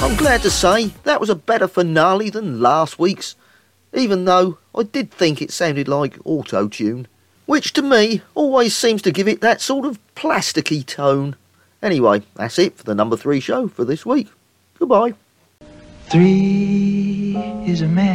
I'm glad to say that was a better finale than last week's, even though I did think it sounded like auto-tune, which to me always seems to give it that sort of plasticky tone. Anyway, that's it for the number 3 show for this week. Goodbye. 3 is a man.